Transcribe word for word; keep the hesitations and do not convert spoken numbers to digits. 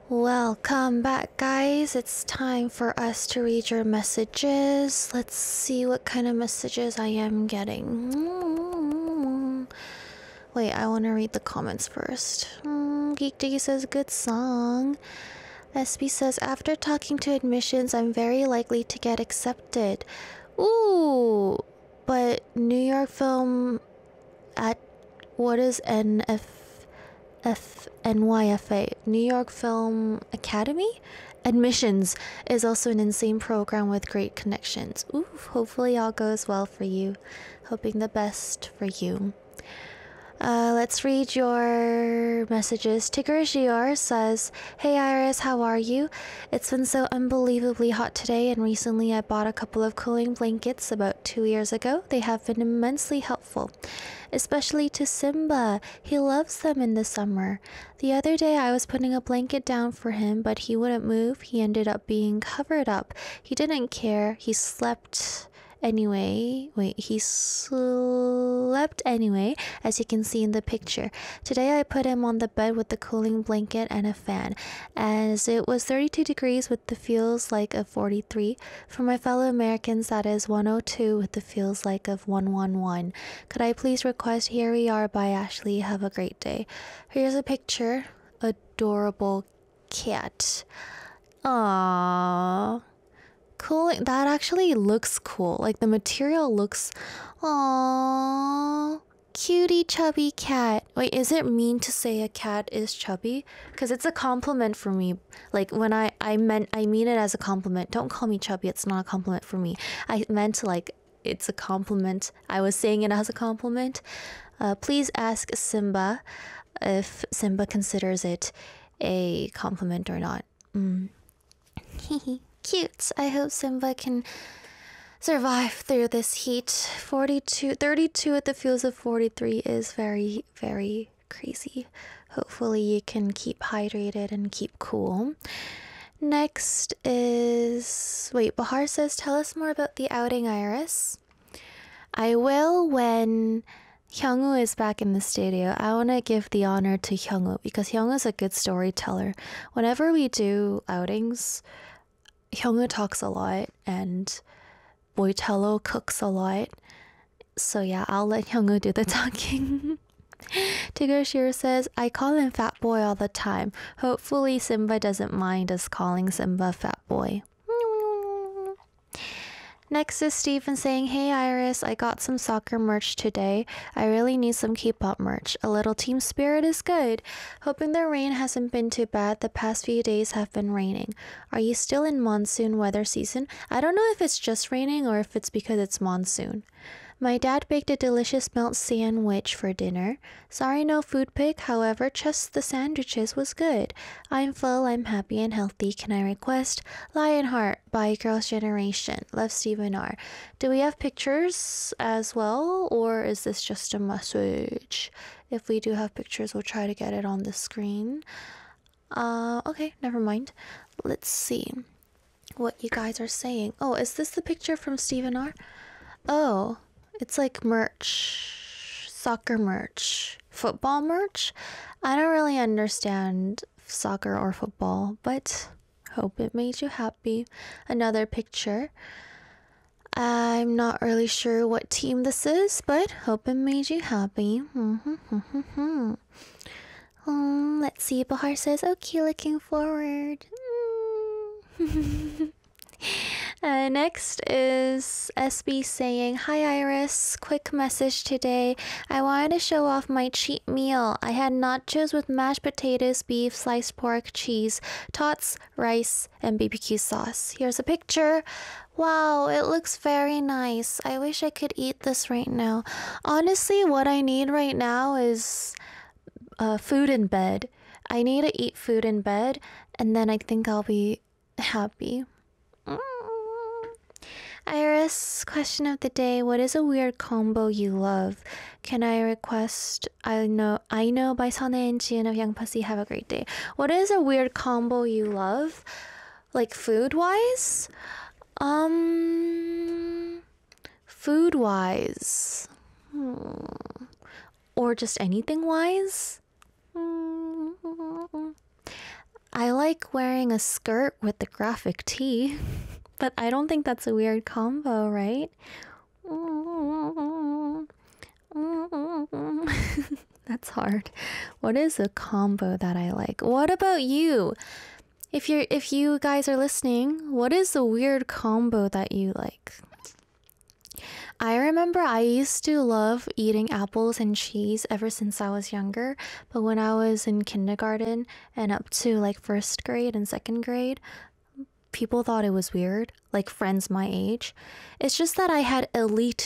Welcome back, guys. It's time for us to read your messages. Let's see what kind of messages I am getting. Wait, I want to read the comments first. Mm, Geek Diggy says, good song. S B says, after talking to admissions, I'm very likely to get accepted. Ooh, but New York Film at what is N F? F N Y F A, New York Film Academy admissions is also an insane program with great connections. Ooh, hopefully all goes well for you. Hoping the best for you. Uh, let's read your messages. Tigger Gior says, hey Iris, how are you? It's been so unbelievably hot today, and recently I bought a couple of cooling blankets about two years ago. They have been immensely helpful, especially to Simba. He loves them in the summer. The other day I was putting a blanket down for him, but he wouldn't move. He ended up being covered up. He didn't care. He slept anyway. Wait, he slept anyway, as you can see in the picture. Today I put him on the bed with the cooling blanket and a fan, as it was thirty-two degrees with the feels like of forty-three. For my fellow Americans, that is one oh two with the feels like of one eleven. Could I please request Here We Are by Ashley? Have a great day. Here's a picture. Adorable cat. Aww. Cool. That actually looks cool. Like the material looks, aww, cutie chubby cat. Wait, is it mean to say a cat is chubby? Because it's a compliment for me. Like when I I meant I mean it as a compliment. Don't call me chubby. It's not a compliment for me. I meant like it's a compliment. I was saying it as a compliment. Uh, please ask Simba if Simba considers it a compliment or not. Mm. Cute. I hope Simba can survive through this heat. forty-two, thirty-two at the feels of forty-three is very, very crazy. Hopefully you can keep hydrated and keep cool. Next is... Wait, Bahar says, tell us more about the outing, Iris. I will when Hyungwoo is back in the studio. I want to give the honor to Hyungwoo because Hyungwoo is a good storyteller. Whenever we do outings, Hyungwoo talks a lot and Boitello cooks a lot. So yeah, I'll let Hyungwoo do the talking. Tigger Shear says, I call him Fat Boy all the time. Hopefully Simba doesn't mind us calling Simba Fat Boy. Next is Steven saying, hey Iris, I got some soccer merch today. I really need some K-pop merch. A little team spirit is good. Hoping the rain hasn't been too bad. The past few days have been raining. Are you still in monsoon weather season? I don't know if it's just raining or if it's because it's monsoon. My dad baked a delicious melt sandwich for dinner. Sorry no food pic, however, just the sandwiches was good. I'm full, I'm happy and healthy. Can I request Lionheart by Girls' Generation? Love, Stephen R. Do we have pictures as well, or is this just a message? If we do have pictures, we'll try to get it on the screen. Uh, okay, never mind. Let's see what you guys are saying. Oh, is this the picture from Stephen R? Oh. It's like merch, soccer merch, football merch. I don't really understand soccer or football, but hope it made you happy. Another picture. I'm not really sure what team this is, but hope it made you happy. um, let's see. Bahar says, okay, looking forward. Uh, next is S B saying, hi Iris, quick message today. I wanted to show off my cheat meal. I had nachos with mashed potatoes, beef, sliced pork, cheese, tots, rice, and B B Q sauce. Here's a picture. Wow, it looks very nice. I wish I could eat this right now. Honestly, what I need right now is uh, food in bed. I need to eat food in bed, and then I think I'll be happy. Mm. Iris, question of the day. What is a weird combo you love? Can I request I know I know by Sana and Jin of Young Pussy? Have a great day. What is a weird combo you love? Like food wise? Um food wise. Hmm. Or just anything wise? Hmm. I like like wearing a skirt with the graphic tee. But I don't think that's a weird combo, right? That's hard. What is a combo that I like? What about you? If you're if you guys are listening, what is the weird combo that you like? I remember I used to love eating apples and cheese ever since I was younger, but when I was in kindergarten and up to like first grade and second grade, people thought it was weird, like friends my age. It's just that I had elite